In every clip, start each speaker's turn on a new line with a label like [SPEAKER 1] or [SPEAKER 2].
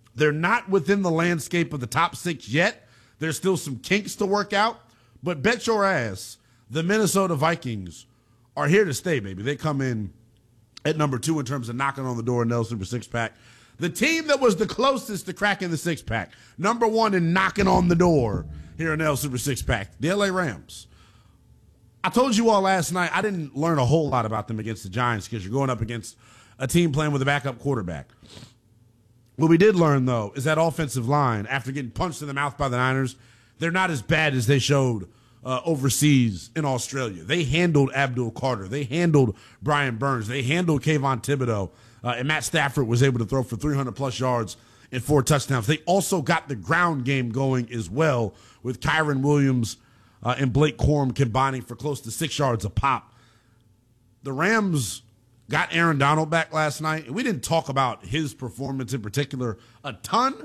[SPEAKER 1] They're not within the landscape of the top six yet. There's still some kinks to work out. But bet your ass the Minnesota Vikings are here to stay, baby. They come in at number 2 in terms of knocking on the door in Nell Super Six Pack. The team that was the closest to cracking the six pack, number 1 in knocking on the door here in Nell Super Six Pack, the LA Rams. I told you all last night I didn't learn a whole lot about them against the Giants because you're going up against a team playing with a backup quarterback. What we did learn, though, is that offensive line, after getting punched in the mouth by the Niners, they're not as bad as they showed overseas in Australia. They handled Abdul Carter. They handled Brian Burns. They handled Kayvon Thibodeau. And Matt Stafford was able to throw for 300-plus yards and 4 touchdowns. They also got the ground game going as well with Kyron Williams and Blake Corum combining for close to 6 yards a pop. The Rams got Aaron Donald back last night, and we didn't talk about his performance in particular a ton.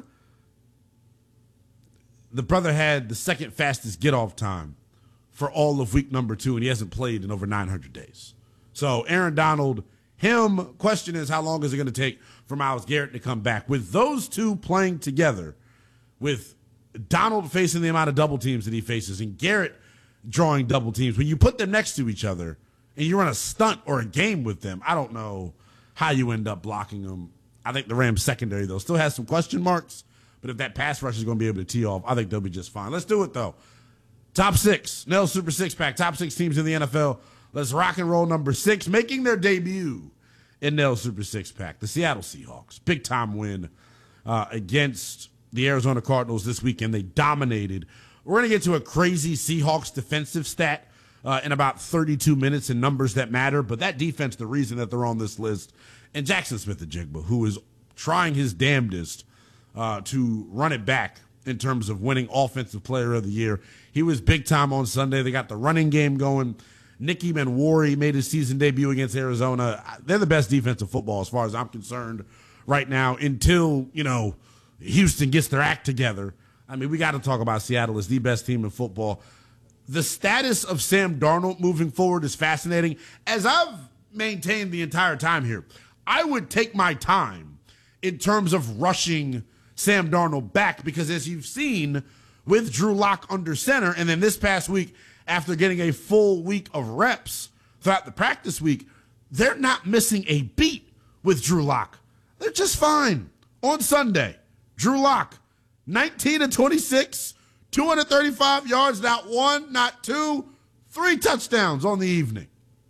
[SPEAKER 1] The brother had the second fastest get-off time for all of week number 2, and he hasn't played in over 900 days. So Aaron Donald, question is how long is it going to take for Myles Garrett to come back? With those two playing together, with Donald facing the amount of double teams that he faces and Garrett drawing double teams, when you put them next to each other and you run a stunt or a game with them, I don't know how you end up blocking them. I think the Rams secondary, though, still has some question marks, but if that pass rush is going to be able to tee off, I think they'll be just fine. Let's do it, though. Top 6, Nell Super Six Pack, top 6 teams in the NFL. Let's rock and roll number 6, making their debut in Nell Super Six Pack, the Seattle Seahawks. Big-time win against the Arizona Cardinals this weekend. They dominated. We're going to get to a crazy Seahawks defensive stat in about 32 minutes in numbers that matter, but that defense, the reason that they're on this list, and Jackson Smith-Njigba, who is trying his damnedest to run it back in terms of winning Offensive Player of the Year. He was big time on Sunday. They got the running game going. Nicky Manwari made his season debut against Arizona. They're the best defensive football as far as I'm concerned right now until, Houston gets their act together. I mean, we got to talk about Seattle as the best team in football. The status of Sam Darnold moving forward is fascinating. As I've maintained the entire time here, I would take my time in terms of rushing Sam Darnold back because, as you've seen with Drew Lock under center, and then this past week, after getting a full week of reps throughout the practice week, they're not missing a beat with Drew Lock. They're just fine. On Sunday, Drew Lock, 19-26, 235 yards, not 1, not 2, 3 touchdowns on the evening.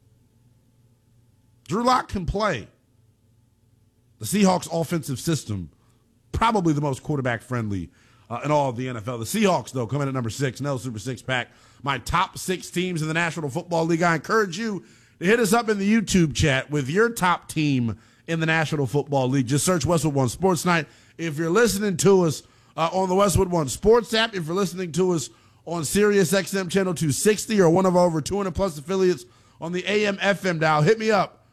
[SPEAKER 1] Drew Lock can play. The Seahawks offensive system, probably the most quarterback-friendly in all of the NFL. The Seahawks, though, come in at number 6, Nell Super Six Pack. My top 6 teams in the National Football League. I encourage you to hit us up in the YouTube chat with your top team in the National Football League. Just search Westwood One Sports Night. If you're listening to us on the Westwood One Sports app, if you're listening to us on Sirius XM Channel 260 or one of our over 200-plus affiliates on the AM/FM dial, hit me up,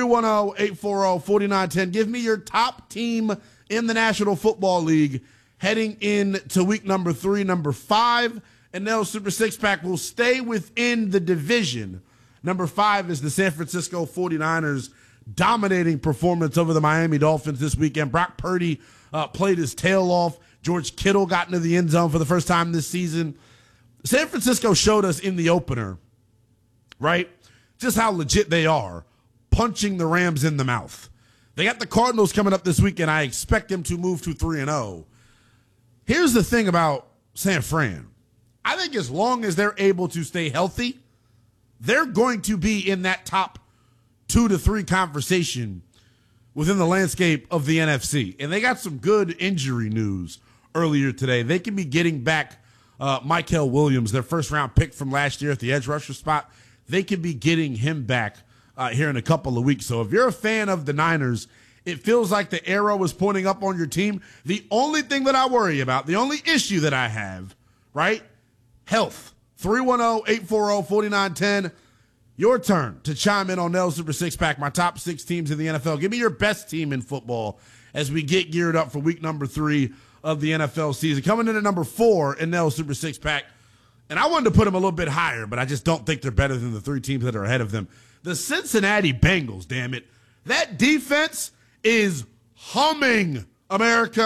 [SPEAKER 1] 310-840-4910. Give me your top team in the National Football League heading into week number 3, number 5. And Nell Super Six Pack will stay within the division. Number 5 is the San Francisco 49ers, dominating performance over the Miami Dolphins this weekend. Brock Purdy played his tail off. George Kittle got into the end zone for the first time this season. San Francisco showed us in the opener, right, just how legit they are, punching the Rams in the mouth. They got the Cardinals coming up this weekend. I expect them to move to 3-0. Here's the thing about San Fran. I think as long as they're able to stay healthy, they're going to be in that top 2 to 3 conversation within the landscape of the NFC. And they got some good injury news earlier today. They can be getting back Mykel Williams, their first-round pick from last year at the edge rusher spot. They could be getting him back here in a couple of weeks. So if you're a fan of the Niners, it feels like the arrow is pointing up on your team. The only thing that I worry about, the only issue that I have, right, health. 310-840-4910. Your turn to chime in on Nell Super Six Pack, my top 6 teams in the NFL. Give me your best team in football as we get geared up for week number 3 of the NFL season. Coming in at number 4 in Nell Super Six Pack, and I wanted to put them a little bit higher, but I just don't think they're better than the 3 teams that are ahead of them. The Cincinnati Bengals, damn it. That defense is humming, America.